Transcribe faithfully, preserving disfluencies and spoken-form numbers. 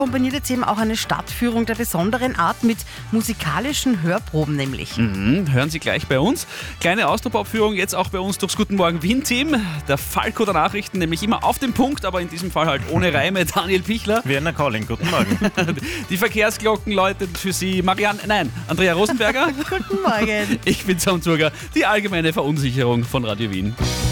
Kombiniert jetzt eben auch eine Stadtführung der besonderen Art mit musikalischen Hörproben nämlich. Mhm, hören Sie gleich bei uns. Kleine Austropop-Führung jetzt auch bei uns durchs Guten Morgen Wien-Team. Der Falco der Nachrichten, nämlich immer auf den Punkt, aber in diesem Fall halt ohne Reime. Daniel Pichler. Werner Calling, guten Morgen. Die Verkehrsglocken läuten für Sie. Marianne, nein, Andrea Rosenberger. Guten Morgen. Ich bin Tom Zurger. Die allgemeine Verunsicherung von Radio Wien.